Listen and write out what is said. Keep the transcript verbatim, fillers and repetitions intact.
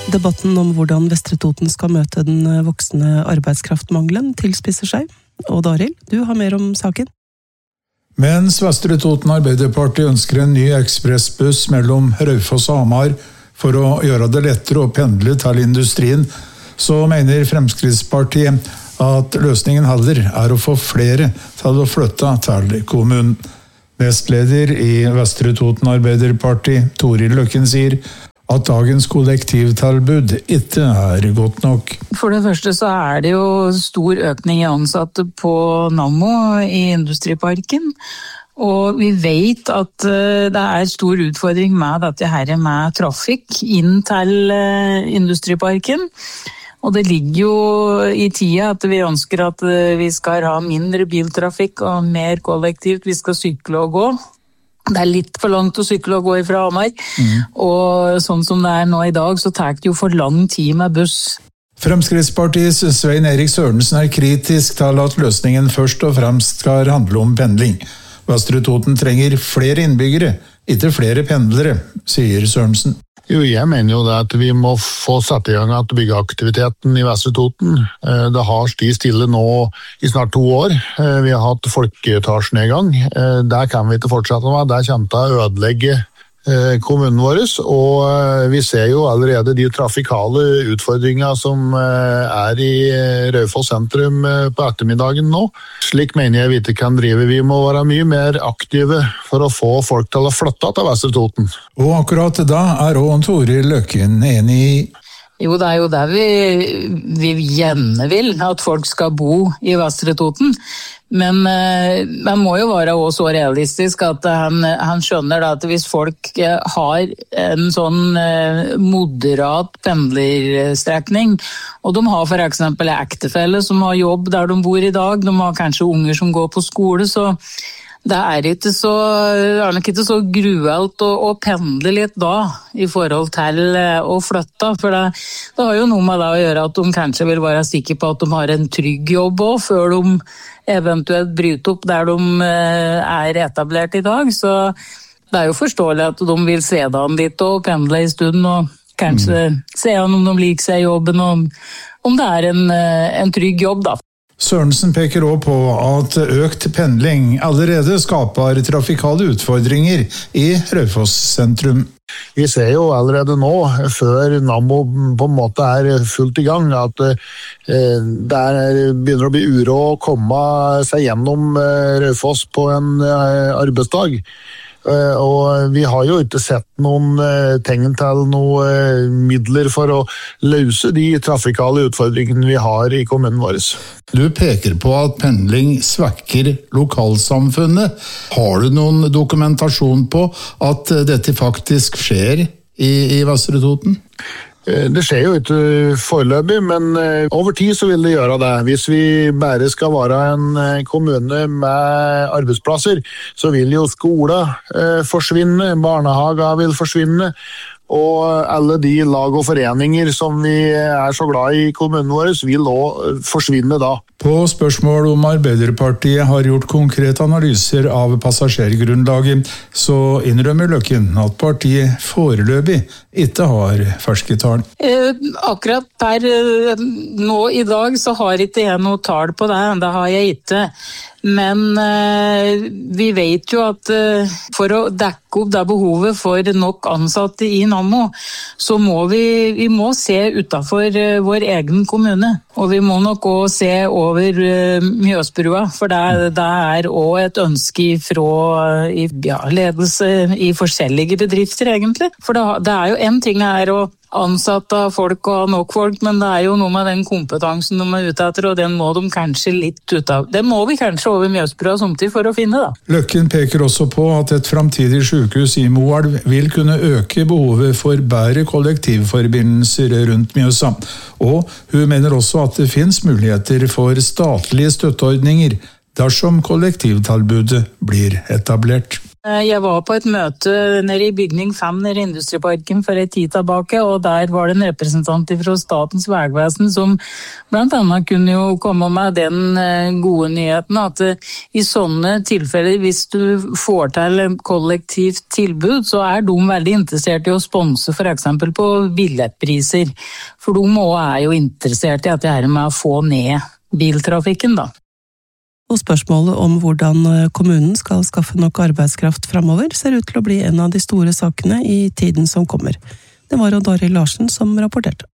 Debatten om hvordan Vestre Toten skal møte den voksende arbeidskraftmangelen tilspisser seg. Og Daril, du har mer om saken. Mens Vestre Toten Arbeiderparti ønsker en ny ekspressbuss mellom Raufoss og Hamar for å gjøre det lettere å pendle til industrien, så mener Fremskrittspartiet at løsningen heller er å få flere til å flytte til kommunen. Nestleder i Vestre Toten Arbeiderparti, Toril Løkken, sier at dagens kollektivtilbud ikke er godt nok. For det første så er det jo stor økning i ansatte på Nammo i Industriparken, og vi vet at det er stor utfordring med dette her med trafikk inn til Industriparken. Og det ligger jo i tida at vi ønsker at vi skal ha mindre biltrafikk og mer kollektivt, vi skal sykle og gå. Det er litt for langt å sykle og gå ifra Hamar, mm. og sånn som det er nå i dag, så tar det jo for lang tid med buss. Fremskrittspartiets Svein Erik Sørensen er kritisk til at løsningen først og fremst skal handle om pendling. Vestre Toten trenger flere innbyggere, ikke flere pendlere, sier Sørensen. Jo, jeg mener jo det at vi må få satt i gang at byggeaktiviteten i Vestre Toten. Det har sti stille nå i snart to år. Vi har hatt folkeetasjenedgang. Der kan vi ikke fortsette med. Der kommer til å ødelegge kommunen vår, og vi ser jo allerede de trafikale utfordringer som er i Raufoss sentrum på ettermiddagen nå. Slik mener jeg vi ikke kan drive. Vi må være mye mer aktive for å få folk til å flytte til Vestre Toten. Og akkurat da er også Toril Løkken enig i. Jo, det er jo der vi, vi gjerne vil at folk skal bo i Vestre Toten. Men eh, man må jo være også så realistisk at han, han skjønner da at hvis folk har en sånn eh, moderat pendlerstrekning, og de har for eksempel ektefelle som har jobb der de bor i dag, de har kanskje unger som går på skole, så det er ikke så, det er nok ikke så gruelt å, å pendle litt da, i forhold til å flytte, for det, det har jo noe med det å gjøre at de kanskje vil være sikre på at de har en trygg jobb også, før de eventuelt bryter opp der de er etablert i dag, så det er jo forståelig at de vil se det an litt og pendle i stunden, og kanskje mm. se an om de liker seg i jobben, og om det er en, en trygg jobb da. Sørensen peker også på at økt pendling allerede skaper trafikale utfordringer i Raufoss sentrum. Vi ser jo allerede nå, før Nammo på en måte er fullt i gang, at eh, det er, begynner å bli uro å komme seg gjennom eh, Raufoss på en eh, arbeidsdag. Uh, og vi har jo ikke sett noen uh, tegn til noen uh, midler for å løse de trafikale utfordringene vi har i kommunen vår. Du peker på at pendling svekker lokalsamfunnet. Har du noen dokumentasjon på at uh, dette faktisk skjer i, i Vestre Toten? Det skjer jo ikke foreløpig, men over tid så vil det gjøre det. Hvis vi bare skal være en kommune med arbeidsplasser, så vil jo skole forsvinne, barnehager vil forsvinne, og alle de lag og foreninger som vi er så glad i i kommunen vår vil også forsvinne da. På spørsmål om Arbeiderpartiet har gjort konkrete analyser av passasjergrunnlaget, så innrømmer Løkken at partiet foreløpig ikke har ferske tall. Eh, akkurat per nå i dag så har ikke jeg noe tall på det, det har jeg ikke. Men eh, vi vet jo at eh, for å dekke opp det behovet for nok ansatte i Nammo, så må vi, vi må se utenfor eh, vår egen kommune. Og vi må nok også se over eh, Mjøsbrua, for det, det er også et ønske fra i, ja, ledelse i forskjellige bedrifter egentlig. For det, det er jo en ting er å ansatte folk og nok folk, men det er jo noe med den kompetansen de er ute etter, og den må de kanskje litt ut av. Den må vi kanskje over Mjøsbrua samtidig for å finne da. Løkken peker også på at et framtidig sykehus i Moelv vil kunne øke behovet for bedre kollektivforbindelser rundt Mjøsa. Og hun mener også at det finnes muligheter for statlige støtteordninger dersom kollektivtilbudet blir etablert. Jeg var på et møte nede i bygning fem nede i Industriparken for en tid tilbake, og der var det en representant fra Statens vegvesen som blant annet kunne jo komme med den gode nyheten at i sånne tilfeller, hvis du får til kollektivt tilbud, så er de veldig interessert i å sponse for eksempel på billettpriser. For de også er jo interessert i at det er med å få ned biltrafikken da. Og spørsmålet om hvordan kommunen skal skaffe nok arbeidskraft fremover ser ut til å bli en av de store sakene i tiden som kommer. Det var Daril Larsen som rapporterte.